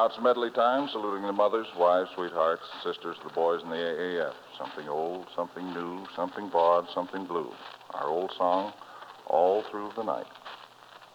Now it's medley time, saluting the mothers, wives, sweethearts, sisters, the boys in the AAF. Something old, something new, something broad, something blue. Our old song, All Through the Night.